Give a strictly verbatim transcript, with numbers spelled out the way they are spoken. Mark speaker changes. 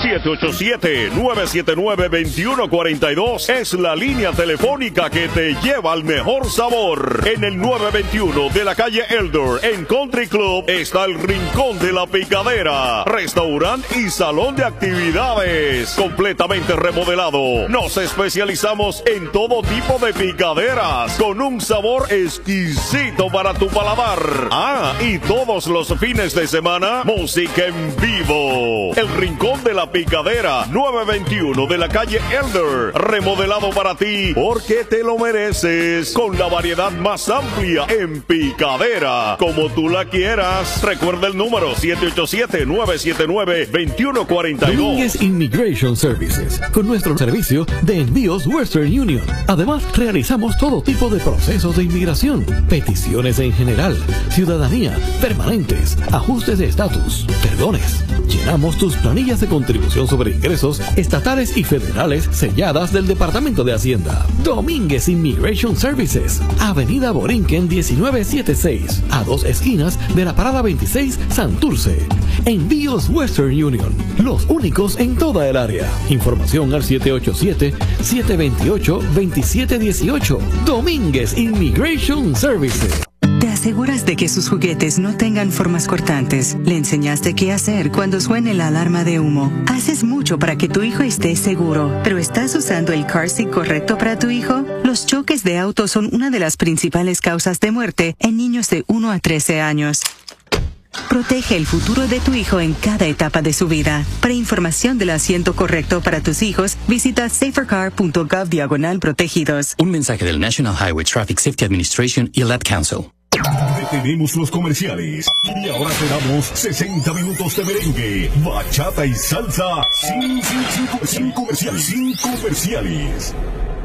Speaker 1: siete ocho siete, nueve siete nueve, dos uno cuatro dos es la línea telefónica que te lleva al mejor sabor. En el nueve veintiuno de la calle Elder, en Country Club, está el Rincón de la Picadera, restaurante y salón de actividades, completamente remodelado. Nos especializamos en todo tipo de picaderas, con un sabor exquisito para tu paladar. Ah, y todos los fines de semana, música en vivo. El Rincón de la Picadera, nueve veintiuno de la calle Elder, remodelado para ti, porque te lo mereces, con la variedad más amplia en picadera, como tú la quieras. Recuerda el número siete ocho siete, nueve siete nueve, dos uno cuatro dos.
Speaker 2: Domínguez Immigration Services, con nuestro servicio de envíos Western Union. Además, realizamos todo tipo de procesos de inmigración, peticiones en general, ciudadanía, permanentes, ajustes de estatus, perdones. Llenamos tus planillas de contribución sobre ingresos estatales y federales selladas del Departamento de Hacienda. Domínguez Immigration Services, Avenida Borinquen diecinueve setenta y seis, a dos esquinas de la Parada veintiséis Santurce. Envíos Western Union, los únicos en toda el área. Información al siete ocho siete, siete dos ocho, dos siete uno ocho. Domínguez Immigration Services.
Speaker 3: ¿Te aseguras de que sus juguetes no tengan formas cortantes? ¿Le enseñaste qué hacer cuando suene la alarma de humo? Haces mucho para que tu hijo esté seguro, pero ¿estás usando el car seat correcto para tu hijo? Los choques de auto son una de las principales causas de muerte en niños de uno a trece años. Protege el futuro de tu hijo en cada etapa de su vida. Para información del asiento correcto para tus hijos, visita safercar punto gov diagonal protegidos.
Speaker 4: Un mensaje del National Highway Traffic Safety Administration y el Ad Council.
Speaker 5: Detenemos los comerciales y ahora te damos sesenta minutos de merengue, bachata y salsa sin, sin, sin, sin comerciales, sin comerciales.